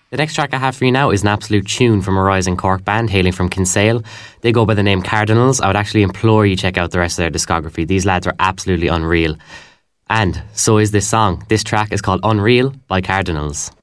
The next track I have for you now is an absolute tune from a rising Cork band hailing from Kinsale. They go by the name Cardinals. I would actually implore you check out the rest of their discography. These lads are absolutely unreal. And so is this song. This track is called Unreal by Cardinals.